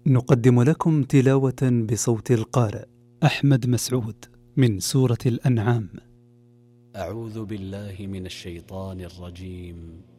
نقدم لكم تلاوة بصوت القارئ أحمد مسعود من سورة الأنعام. أعوذ بالله من الشيطان الرجيم.